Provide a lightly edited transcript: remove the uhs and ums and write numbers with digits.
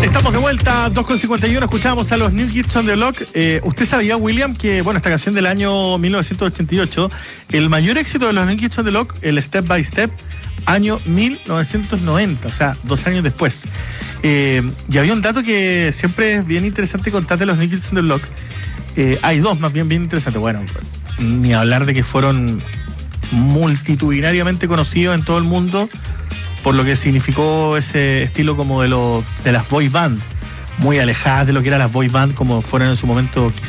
Estamos de vuelta, 2:51, escuchábamos a los New Kids on the Block. ¿Usted sabía, William, que, bueno, esta canción del año 1988, el mayor éxito de los New Kids on the Block, el Step by Step, año 1990, o sea, 2 años después. Y había un dato que siempre es bien interesante contar de los New Kids on the Block. Hay dos más bien interesantes. Bueno, ni hablar de que fueron multitudinariamente conocidos en todo el mundo por lo que significó ese estilo como de las boy band, muy alejadas de lo que eran las boy band como fueron en su momento